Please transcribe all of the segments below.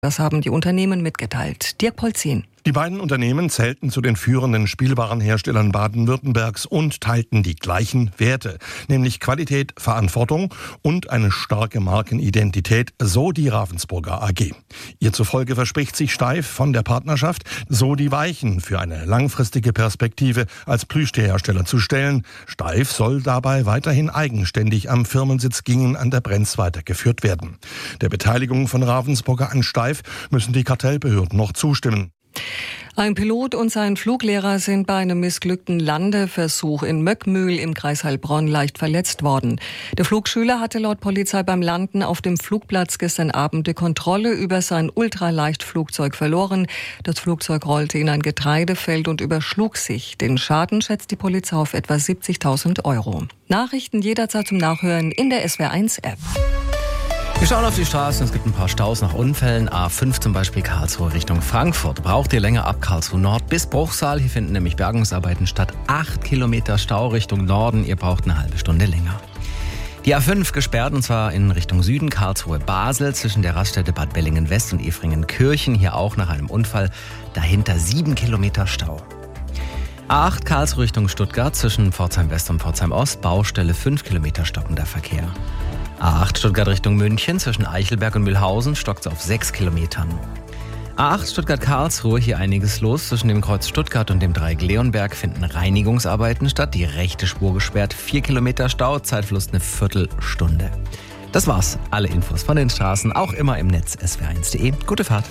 Das haben die Unternehmen mitgeteilt. Dirk Polzin. Die beiden Unternehmen zählten zu den führenden Spielwarenherstellern Baden-Württembergs und teilten die gleichen Werte, nämlich Qualität, Verantwortung und eine starke Markenidentität, so die Ravensburger AG. Ihr zufolge verspricht sich Steif von der Partnerschaft, so die Weichen für eine langfristige Perspektive als Plüschtierhersteller zu stellen. Steif soll dabei weiterhin eigenständig am Firmensitz Gingen an der Brenz weitergeführt werden. Der Beteiligung von Ravensburger an Steif müssen die Kartellbehörden noch zustimmen. Ein Pilot und sein Fluglehrer sind bei einem missglückten Landeversuch in Möckmühl im Kreis Heilbronn leicht verletzt worden. Der Flugschüler hatte laut Polizei beim Landen auf dem Flugplatz gestern Abend die Kontrolle über sein Ultraleichtflugzeug verloren. Das Flugzeug rollte in ein Getreidefeld und überschlug sich. Den Schaden schätzt die Polizei auf etwa 70.000 €. Nachrichten jederzeit zum Nachhören in der SWR1-App. Wir schauen auf die Straßen, es gibt ein paar Staus nach Unfällen. A5 zum Beispiel Karlsruhe Richtung Frankfurt. Braucht ihr länger ab Karlsruhe Nord bis Bruchsal. Hier finden nämlich Bergungsarbeiten statt. 8 Kilometer Stau Richtung Norden. Ihr braucht eine halbe Stunde länger. Die A5 gesperrt, und zwar in Richtung Süden, Karlsruhe-Basel, zwischen der Raststätte Bad Bellingen-West und Efringen-Kirchen. Hier auch nach einem Unfall. Dahinter 7 Kilometer Stau. A8 Karlsruhe Richtung Stuttgart, zwischen Pforzheim-West und Pforzheim-Ost. Baustelle 5 Kilometer stockender Verkehr. A8 Stuttgart Richtung München, zwischen Eichelberg und Mühlhausen stockt es auf 6 Kilometern. A8 Stuttgart-Karlsruhe, hier einiges los. Zwischen dem Kreuz Stuttgart und dem Dreieck Leonberg finden Reinigungsarbeiten statt. Die rechte Spur gesperrt, 4 Kilometer Stau, Zeitverlust eine Viertelstunde. Das war's. Alle Infos von den Straßen, auch immer im Netz swr1.de. Gute Fahrt.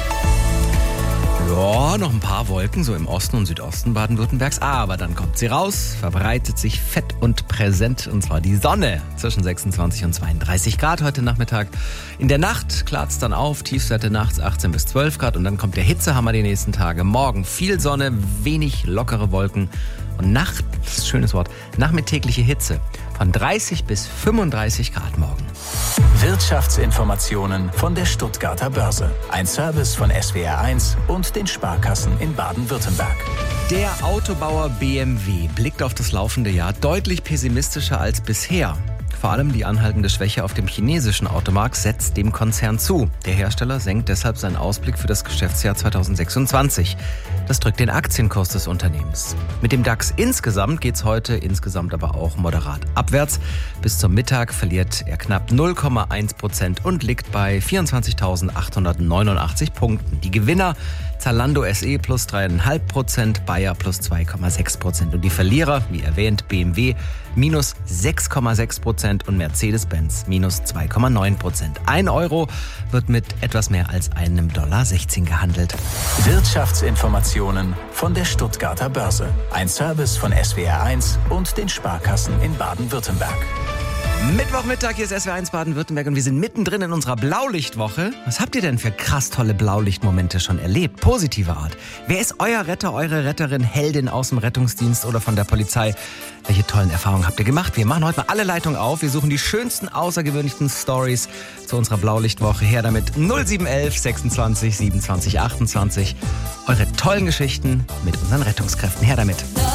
Ja, noch ein paar Wolken, so im Osten und Südosten Baden-Württembergs. Aber dann kommt sie raus, verbreitet sich fett und präsent, und zwar die Sonne. Zwischen 26 und 32 Grad heute Nachmittag. In der Nacht klart's dann auf, Tiefstwerte nachts 18 bis 12 Grad. Und dann kommt der Hitzehammer die nächsten Tage. Morgen viel Sonne, wenig lockere Wolken. Und Nacht, das ist ein schönes Wort, nachmittägliche Hitze von 30 bis 35 Grad morgen. Wirtschaftsinformationen von der Stuttgarter Börse. Ein Service von SWR1 und den Sparkassen in Baden-Württemberg. Der Autobauer BMW blickt auf das laufende Jahr deutlich pessimistischer als bisher. Vor allem die anhaltende Schwäche auf dem chinesischen Automarkt setzt dem Konzern zu. Der Hersteller senkt deshalb seinen Ausblick für das Geschäftsjahr 2026. Das drückt den Aktienkurs des Unternehmens. Mit dem DAX insgesamt geht's heute insgesamt aber auch moderat abwärts. Bis zum Mittag verliert er knapp 0,1% und liegt bei 24.889 Punkten. Die Gewinner: Zalando SE plus 3,5%, Bayer plus 2,6%. Und die Verlierer, wie erwähnt, BMW minus 6,6% und Mercedes-Benz minus 2,9%. 1 Euro wird mit etwas mehr als $1,16 gehandelt. Wirtschaftsinformationen von der Stuttgarter Börse. Ein Service von SWR1 und den Sparkassen in Baden-Württemberg. Mittwochmittag, hier ist SWR1 Baden-Württemberg und wir sind mittendrin in unserer Blaulichtwoche. Was habt ihr denn für krass tolle Blaulichtmomente schon erlebt? Positive Art. Wer ist euer Retter, eure Retterin, Heldin aus dem Rettungsdienst oder von der Polizei? Welche tollen Erfahrungen habt ihr gemacht? Wir machen heute mal alle Leitungen auf. Wir suchen die schönsten, außergewöhnlichen Stories zu unserer Blaulichtwoche. Her damit 0711 26 27 28. Eure tollen Geschichten mit unseren Rettungskräften. Her damit.